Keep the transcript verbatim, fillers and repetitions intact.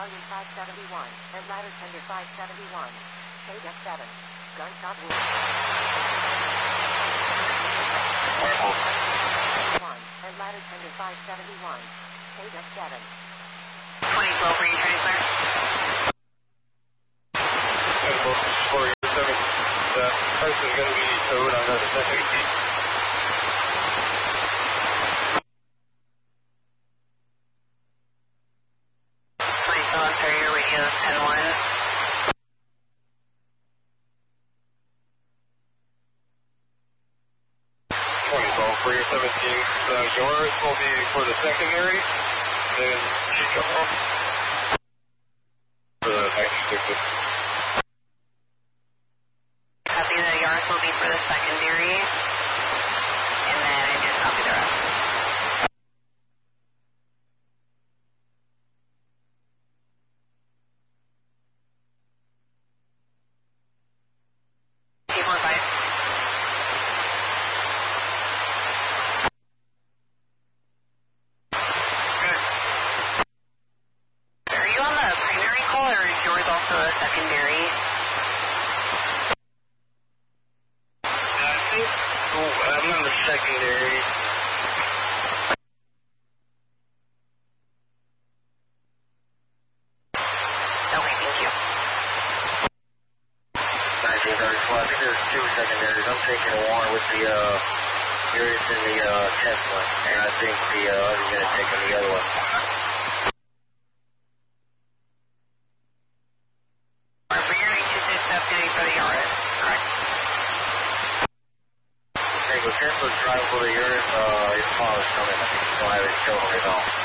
Battalion five seventy-one, and ladder tender five seventy-one. K F seven. Gunshot wound. one, and ladder tender five seventy-one. K F seven. twenty twelve, were you trying to clear? four seven. The person is going to be towed on the second seat. Ontario radio ten one. twenty twelve, Courier seventeen. So yours will be for the secondary, then she come off for the ninety-six. Copy that. Yours will be for the secondary, and then I just copy the rest. Secondary. I think oh, I'm on the secondary. Okay, thank you. nineteen thirty-four, I think there's two secondaries. I'm taking one with the, uh, yours in the, uh, test one, and I think the, uh, other unit taking the other one. Templa's drive for the unit, uh, his car is coming. I think he's going to have his shoulder at all.